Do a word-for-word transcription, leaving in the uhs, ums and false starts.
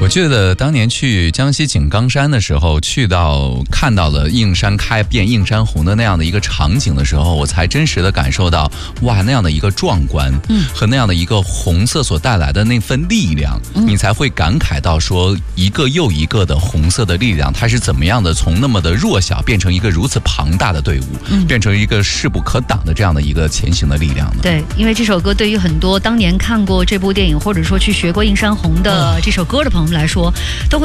我记得当年去江西井冈山的时候，去到看到了映山开变映山红的那样的一个场景的时候，我才真实的感受到，哇，那样的一个壮观，嗯，和那样的一个红色所带来的那份力量，嗯、你才会感慨到说，一个又一个的红色的力量，它是怎么样的从那么的弱小变成一个如此庞大的队伍，嗯、变成一个势不可挡的这样的一个前行的力量呢？ 对，因为这首歌对于很多当年看过这部电影或者说去学过映山红的这首歌的朋友们来说，都会。